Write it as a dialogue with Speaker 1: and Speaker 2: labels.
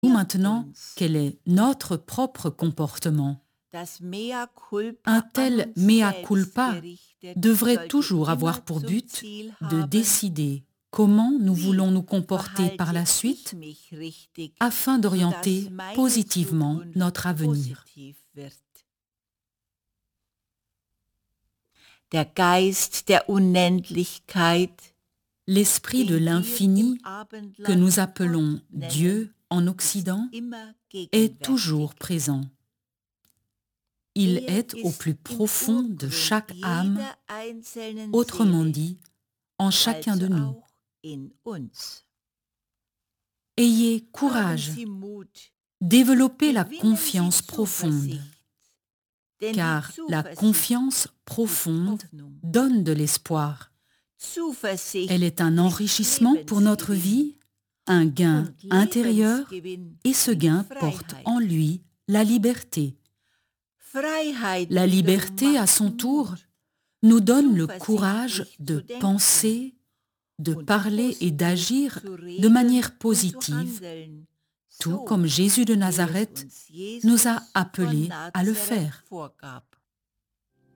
Speaker 1: maintenant quel est notre propre comportement. Un tel mea culpa devrait toujours avoir pour but de décider comment nous voulons nous comporter par la suite afin d'orienter positivement notre avenir.
Speaker 2: Der Geist der Unendlichkeit,
Speaker 1: L'esprit de l'infini, que nous appelons Dieu en Occident, est toujours présent. Il est au plus profond de chaque âme, autrement dit, en chacun de nous. Ayez courage, développez la confiance profonde, car la confiance profonde donne de l'espoir. Elle est un enrichissement pour notre vie, un gain intérieur, et ce gain porte en lui la liberté. La liberté, à son tour, nous donne le courage de penser, de parler et d'agir de manière positive, tout comme Jésus de Nazareth nous a appelés à le faire.